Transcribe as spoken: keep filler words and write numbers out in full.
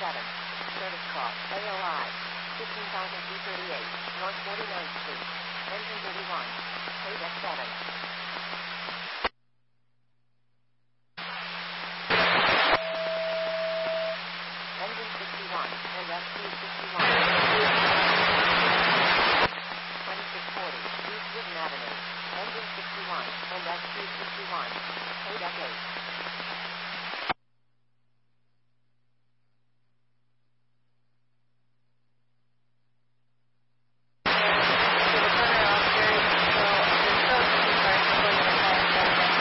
seven. Service call, A O I, fifteen thousand three thirty-eight, North forty-ninth Street, engine thirty-one.